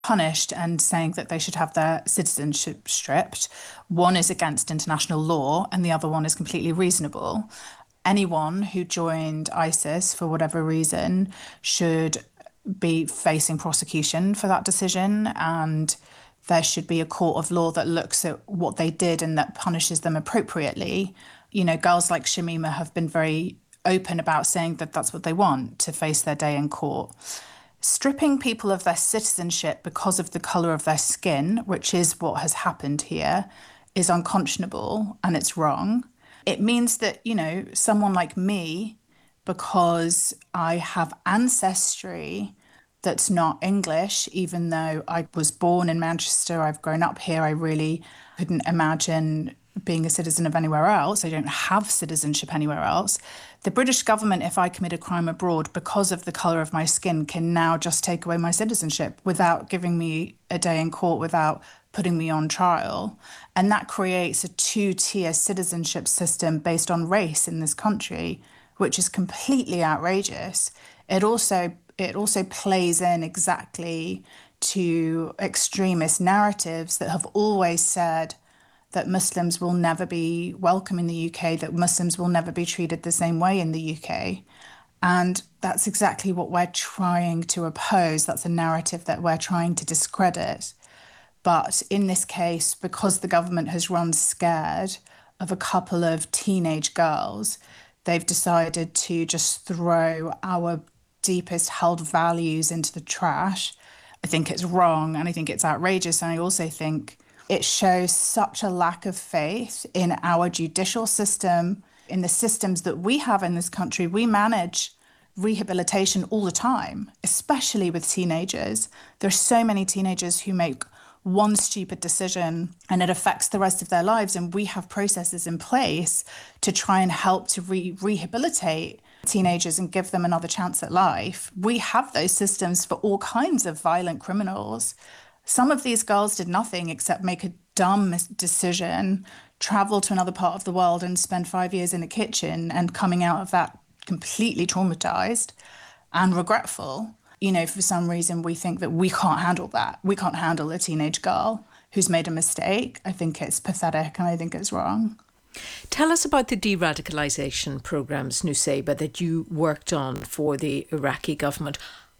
punished and saying that they should have their citizenship stripped. One is against international law, and the other one is completely reasonable. Anyone who joined ISIS for whatever reason should be facing prosecution for that decision, and there should be a court of law that looks at what they did and that punishes them appropriately. You know, girls like Shamima have been very open about saying that that's what they want, to face their day in court. Stripping people of their citizenship because of the colour of their skin, which is what has happened here, is unconscionable and it's wrong. It means that, you know, someone like me, because I have ancestry that's not English, even though I was born in Manchester, I've grown up here, I really couldn't imagine being a citizen of anywhere else. I don't have citizenship anywhere else. The British government, if I commit a crime abroad because of the colour of my skin, can now just take away my citizenship without giving me a day in court, without putting me on trial. And that creates a two-tier citizenship system based on race in this country, which is completely outrageous. It also plays in exactly to extremist narratives that have always said that Muslims will never be welcome in the UK, that Muslims will never be treated the same way in the UK. And that's exactly what we're trying to oppose. That's a narrative that we're trying to discredit. But in this case, because the government has run scared of a couple of teenage girls, they've decided to just throw our deepest held values into the trash. I think it's wrong and I think it's outrageous. And I also think it shows such a lack of faith in our judicial system, in the systems that we have in this country. We manage rehabilitation all the time, especially with teenagers. There's so many teenagers who make one stupid decision and it affects the rest of their lives. And we have processes in place to try and help to rehabilitate teenagers and give them another chance at life. We have those systems for all kinds of violent criminals. Some of these girls did nothing except make a dumb decision, travel to another part of the world and spend 5 years in a kitchen and coming out of that completely traumatized and regretful. You know, for some reason, we think that we can't handle that. We can't handle a teenage girl who's made a mistake. I think it's pathetic and I think it's wrong. Tell us about the de-radicalisation programmes, Nusayba, that you worked on for the Iraqi government.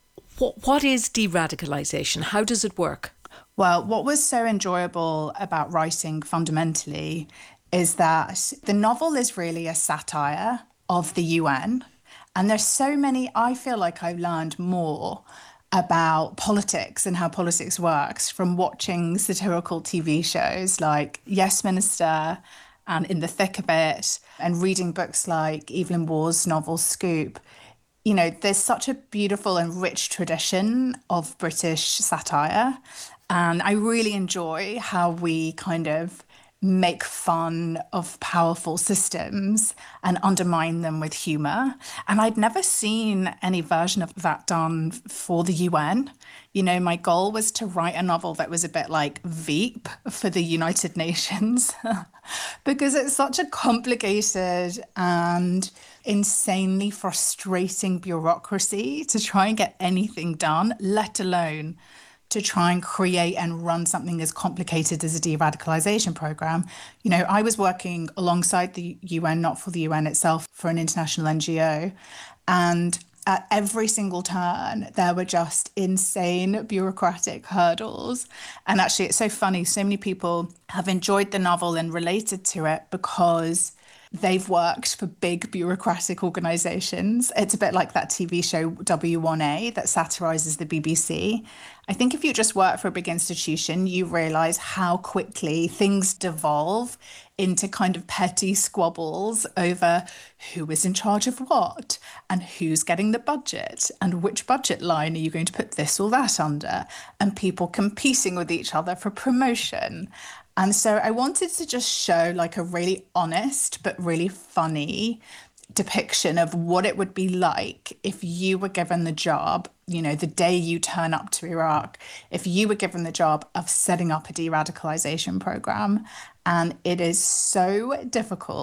What is de-radicalisation? How does it work? Well, what was so enjoyable about writing fundamentally is that the novel is really a satire of the UN. And there's so many, I feel like I learned more about politics and how politics works from watching satirical TV shows like Yes Minister and In the Thick of It, and reading books like Evelyn Waugh's novel Scoop. You know, there's such a beautiful and rich tradition of British satire. And I really enjoy how we kind of make fun of powerful systems and undermine them with humour. And I'd never seen any version of that done for the UN. You know, my goal was to write a novel that was a bit like Veep for the United Nations, because it's such a complicated and insanely frustrating bureaucracy to try and get anything done, let alone to try and create and run something as complicated as a de-radicalisation programme. You know, I was working alongside the UN, not for the UN itself, for an international NGO. And at every single turn, there were just insane bureaucratic hurdles. And actually, it's so funny. So many people have enjoyed the novel and related to it because they've worked for big bureaucratic organisations. It's a bit like that TV show W1A that satirises the BBC. I think if you just work for a big institution, you realise how quickly things devolve into kind of petty squabbles over who is in charge of what and who's getting the budget and which budget line are you going to put this or that under, and people competing with each other for promotion. And so I wanted to just show like a really honest but really funny depiction of what it would be like if you were given the job, you know, the day you turn up to Iraq, if you were given the job of setting up a de-radicalization program. And it is so difficult.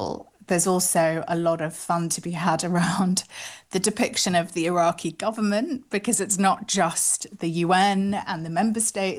there's also a lot of fun to be had around the depiction of the Iraqi government, because it's not just the UN and the member states